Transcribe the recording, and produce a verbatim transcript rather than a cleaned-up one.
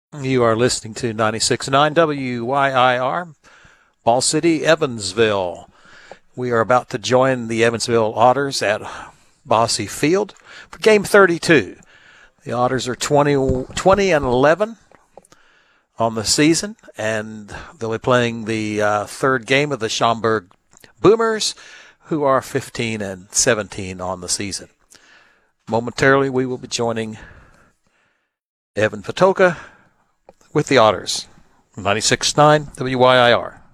You are listening to ninety-six point nine W Y I R, Ball City, Evansville. We are about to join the Evansville Otters at Bosse Field for Game thirty-two. The Otters are twenty, twenty and eleven on the season, and they'll be playing the uh, third game of the Schaumburg Boomers, who are fifteen and seventeen on the season. Momentarily, we will be joining Evan Patoka with the Otters. ninety-six point nine W Y I R.